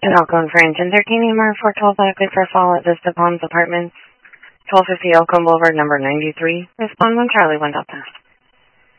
An Elko and French entertaining number 412 Adequate for Fall at Vista Palms Apartments, 1250 Elko Boulevard, number 93. Respond when Charlie went up there.